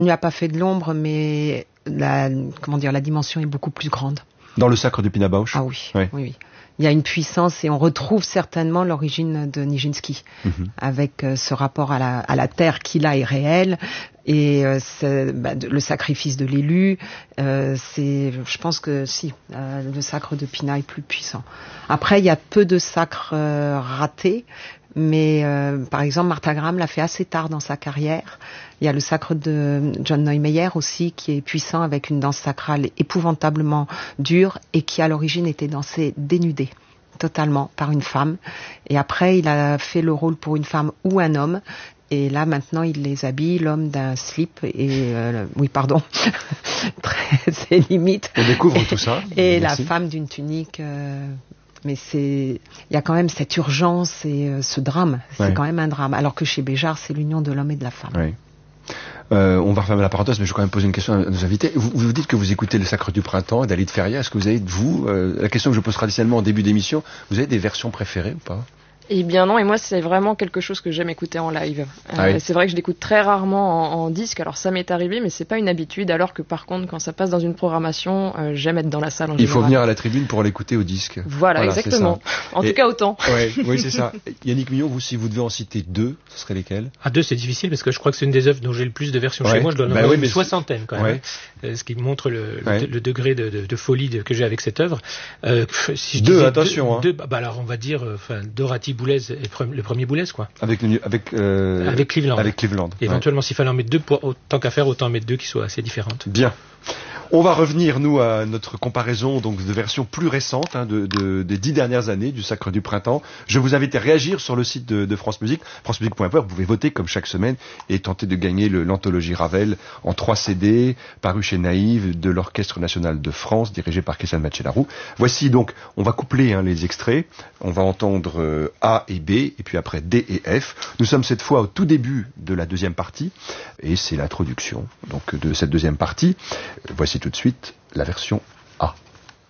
Il n'y a pas fait de l'ombre, mais la dimension est beaucoup plus grande. Dans le sacre de Pina Bausch? Ah oui, oui. Il y a une puissance et on retrouve certainement l'origine de Nijinsky avec ce rapport à la terre qui là est réel et le sacrifice de l'élu. Je pense que le sacre de Pina est plus puissant. Après, il y a peu de sacres ratés. Mais par exemple, Martha Graham l'a fait assez tard dans sa carrière. Il y a le sacre de John Neumeyer aussi qui est puissant avec une danse sacrale épouvantablement dure et qui à l'origine était dansée dénudée totalement par une femme. Et après, il a fait le rôle pour une femme ou un homme. Et là, maintenant, il les habille, l'homme d'un slip et... c'est limite. On découvre tout ça. Et merci. La femme d'une tunique... Mais il y a quand même cette urgence et ce drame. C'est quand même un drame. Alors que chez Béjart, c'est l'union de l'homme et de la femme. Oui. On va refermer la parenthèse, mais je vais quand même poser une question à nos invités. Vous dites que vous écoutez le Sacre du Printemps d'Ali de Feria. Est-ce que vous avez, la question que je pose traditionnellement en début d'émission, vous avez des versions préférées ou pas? Eh bien non, et moi c'est vraiment quelque chose que j'aime écouter en live. C'est vrai que je l'écoute très rarement en disque, alors ça m'est arrivé, mais c'est pas une habitude, alors que par contre quand ça passe dans une programmation, j'aime être dans la salle en général. Il faut venir à la tribune pour l'écouter au disque. Voilà exactement. En tout cas autant. Oui, c'est ça. Yannick Millon, si vous devez en citer deux, ce serait lesquels? Deux, c'est difficile parce que je crois que c'est une des œuvres dont j'ai le plus de versions chez moi. Je dois en avoir une soixantaine quand même. Ce qui montre le degré de folie que j'ai avec cette œuvre. Si attention. Alors on va dire Dorothy Boulez le premier Boulez, quoi. Avec Cleveland. Avec Cleveland. Éventuellement, s'il fallait en mettre deux, tant qu'à faire, autant en mettre deux qui soient assez différentes. Bien. On va revenir, nous, à notre comparaison donc de versions plus récentes des 10 dernières années du Sacre du Printemps. Je vous invite à réagir sur le site de France Musique, francemusique.fr. Vous pouvez voter comme chaque semaine et tenter de gagner l'anthologie Ravel en 3 CD, paru chez Naïve de l'Orchestre National de France, dirigé par Christiane Mathieu-Laroux. Voici donc, on va coupler les extraits. On va entendre A et B, et puis après D et F. Nous sommes cette fois au tout début de la deuxième partie, et c'est l'introduction donc de cette deuxième partie. Voici tout de suite la version